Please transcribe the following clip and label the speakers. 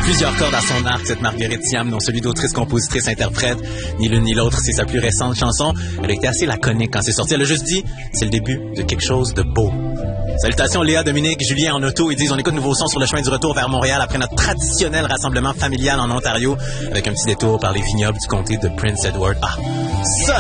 Speaker 1: Plusieurs cordes à son arc, cette Marguerite Siam, dont celui d'autrice, compositrice, interprète. Ni l'une ni l'autre, c'est sa plus récente chanson. Elle a été assez laconique quand c'est sorti. Elle a juste dit, c'est le début de quelque chose de beau. Salutations Léa, Dominique, Julien en auto. Ils disent, on écoute nouveau son sur le chemin du retour vers Montréal après notre traditionnel rassemblement familial en Ontario avec un petit détour par les vignobles du comté de Prince Edward. Ah, ça